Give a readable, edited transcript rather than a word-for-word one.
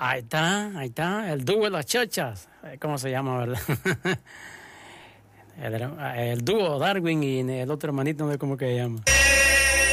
Ahí está, el dúo de las chachas. ¿Cómo se llama, verdad? El dúo Darwin y el otro hermanito, no sé cómo que se llama.